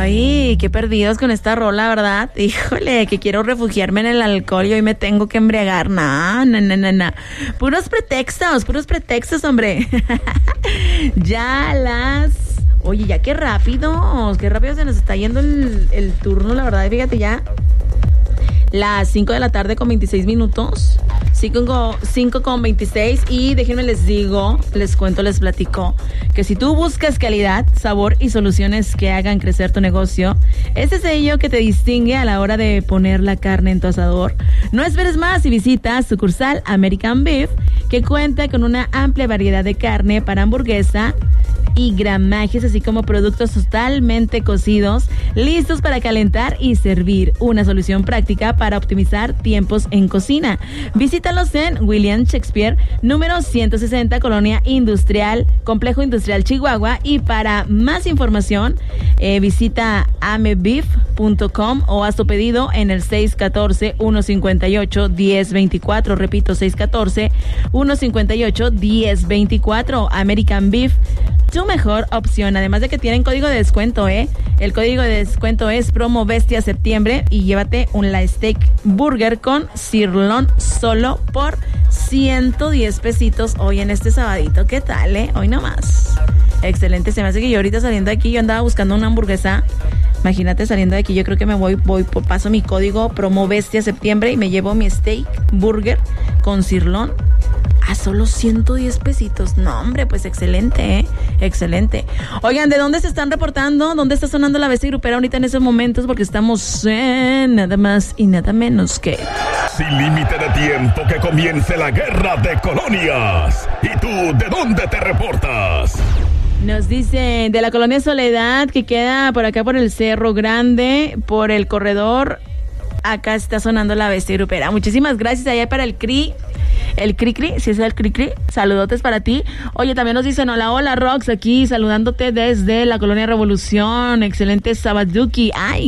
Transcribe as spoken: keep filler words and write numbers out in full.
Ay, qué perdidos con esta rola, ¿verdad? Híjole, que quiero refugiarme en el alcohol y hoy me tengo que embriagar. No, no, no, no, no. Puros pretextos, puros pretextos, hombre. Ya las... Oye, ya qué rápido, qué rápido se nos está yendo el, el turno, la verdad. Fíjate ya, las cinco de la tarde con veintiséis minutos. cinco con veintiséis. Y déjenme les digo, les cuento, les platico que si tú buscas calidad, sabor y soluciones que hagan crecer tu negocio, ese sello que te distingue a la hora de poner la carne en tu asador, no esperes más y visita sucursal American Beef, que cuenta con una amplia variedad de carne para hamburguesa y gramajes, así como productos totalmente cocidos, listos para calentar y servir. Una solución práctica para optimizar tiempos en cocina. Visítalos en William Shakespeare, número ciento sesenta, Colonia Industrial, Complejo Industrial Chihuahua. Y para más información, eh, visita amebeef punto com o haz tu pedido en el seis uno cuatro, uno cinco ocho, uno cero dos cuatro. Repito, seis uno cuatro, uno cinco ocho, uno cero dos cuatro. American Beef, tu mejor opción. Además de que tienen código de descuento, ¿eh? El código de descuento es Promo Bestia Septiembre y llévate un La Steak Burger con sirloin solo por ciento diez pesitos hoy en este sabadito. ¿Qué tal, eh? Hoy nomás. Excelente. Se me hace que yo ahorita saliendo de aquí, yo andaba buscando una hamburguesa. Imagínate, saliendo de aquí, yo creo que me voy, voy, paso mi código Promo Bestia Septiembre y me llevo mi Steak Burger con sirloin a solo ciento diez pesitos. No, hombre, pues excelente, ¿eh? Excelente. Oigan, ¿de dónde se están reportando? ¿Dónde está sonando la bestia grupera ahorita en esos momentos? Porque estamos en nada más y nada menos que... Sin límite de tiempo, que comience la guerra de colonias. ¿Y tú, de dónde te reportas? Nos dice de la colonia Soledad, que queda por acá por el Cerro Grande, por el corredor. Acá está sonando la bestia grupera. Muchísimas gracias allá para el C R I. El Cri Cri, si es el Cri Cri, saludotes para ti. Oye, también nos dicen, hola, hola, Rox, aquí saludándote desde la colonia Revolución. Excelente Sabaduki. Ay,